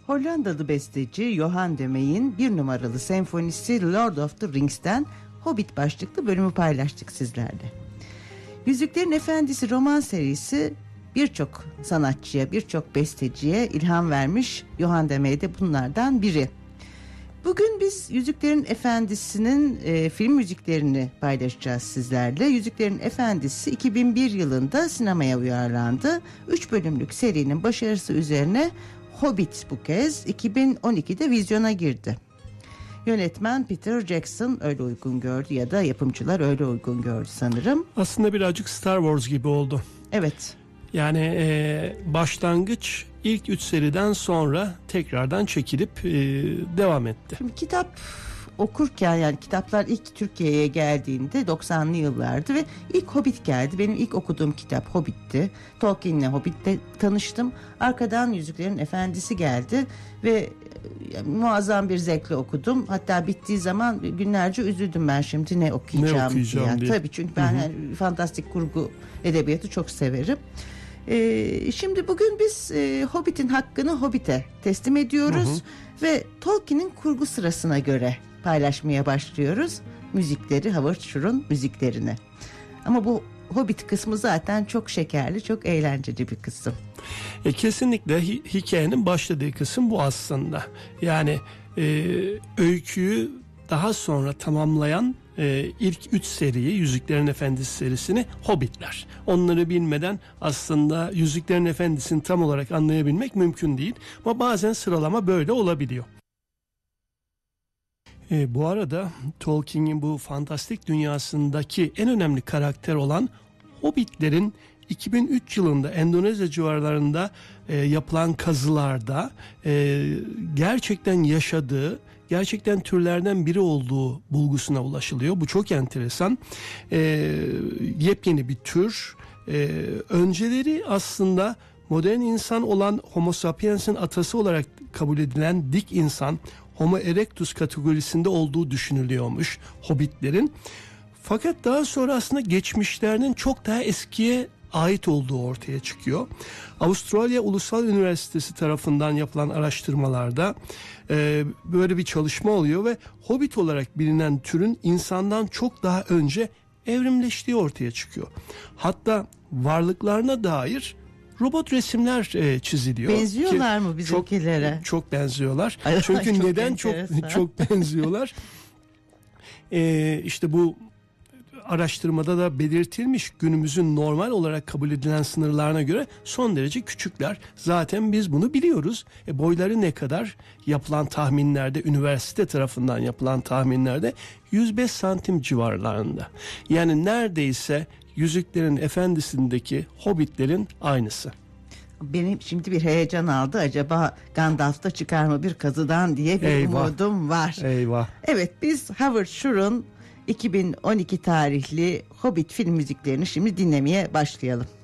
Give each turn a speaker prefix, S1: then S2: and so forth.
S1: Hollandalı besteci Johan de Meij'in bir numaralı senfonisi Lord of the Rings'ten Hobbit başlıklı bölümü paylaştık sizlerle. Yüzüklerin Efendisi roman serisi birçok sanatçıya, birçok besteciye ilham vermiş. Johan de Meij de bunlardan biri. Bugün biz Yüzüklerin Efendisi'nin film müziklerini paylaşacağız sizlerle. Yüzüklerin Efendisi 2001 yılında sinemaya uyarlandı. 3 bölümlük serinin başarısı üzerine Hobbit bu kez 2012'de vizyona girdi. Yönetmen Peter Jackson öyle uygun gördü ya da yapımcılar öyle uygun gördü sanırım.
S2: Aslında birazcık Star Wars gibi oldu.
S1: Evet.
S2: Yani başlangıç ilk 3 seriden sonra tekrardan çekilip devam etti.
S1: Şimdi kitap okurken, yani kitaplar ilk Türkiye'ye geldiğinde 90'lı yıllardı ve ilk Hobbit geldi. Benim ilk okuduğum kitap Hobbit'ti. Tolkien'le Hobbit'te tanıştım. Arkadan Yüzüklerin Efendisi geldi ve muazzam bir zevkle okudum. Hatta bittiği zaman günlerce üzüldüm, ben şimdi ne okuyacağım diye. Tabii, çünkü ben yani fantastik kurgu edebiyatı çok severim. Şimdi bugün biz Hobbit'in hakkını Hobbit'e teslim ediyoruz ve Tolkien'in kurgu sırasına göre paylaşmaya başlıyoruz müzikleri, Howard Shore'un müziklerini. Ama bu Hobbit kısmı zaten çok şekerli, çok eğlenceli bir kısım.
S2: Kesinlikle hikayenin başladığı kısım bu aslında. Yani öyküyü daha sonra tamamlayan ilk 3 seriyi, Yüzüklerin Efendisi serisini Hobbitler. Onları bilmeden aslında Yüzüklerin Efendisi'ni tam olarak anlayabilmek mümkün değil. Ama bazen sıralama böyle olabiliyor. Bu arada Tolkien'in bu fantastik dünyasındaki en önemli karakter olan Hobbitlerin 2003 yılında Endonezya civarlarında yapılan kazılarda gerçekten yaşadığı, gerçekten türlerden biri olduğu bulgusuna ulaşılıyor. Bu çok enteresan. Yepyeni bir tür. Önceleri aslında modern insan olan Homo sapiens'in atası olarak kabul edilen dik insan, Homo erectus kategorisinde olduğu düşünülüyormuş Hobbitlerin. Fakat daha sonra aslında geçmişlerinin çok daha eskiye ait olduğu ortaya çıkıyor. Avustralya Ulusal Üniversitesi tarafından yapılan araştırmalarda böyle bir çalışma oluyor ve Hobbit olarak bilinen türün insandan çok daha önce evrimleştiği ortaya çıkıyor. Hatta varlıklarına dair robot resimler çiziliyor.
S1: Benziyorlar mı bizimkilere?
S2: Çok benziyorlar. Çünkü neden çok benziyorlar? İşte bu araştırmada da belirtilmiş, günümüzün normal olarak kabul edilen sınırlarına göre son derece küçükler. Zaten biz bunu biliyoruz. Boyları ne kadar? Yapılan tahminlerde, üniversite tarafından yapılan tahminlerde 105 santim civarlarında. Yani neredeyse Yüzüklerin Efendisi'ndeki Hobbitlerin aynısı.
S1: Benim şimdi bir heyecan aldı. Acaba Gandalf'ta çıkar mı bir kazıdan diye bir umudum var.
S2: Eyvah.
S1: Evet, biz Howard Shore'un 2012 tarihli Hobbit film müziklerini şimdi dinlemeye başlayalım.